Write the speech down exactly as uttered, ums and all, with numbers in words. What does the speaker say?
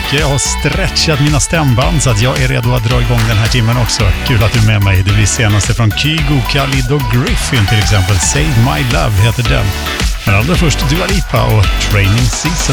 mycket. Jag har stretchat mina stämband så att jag är redo att dra igång den här timmen också. Kul att du är med mig. Det blir senaste från Kygo, Khalid och Griffin till exempel. Save My Love heter den. Men allra först Dua Lipa och Training Season.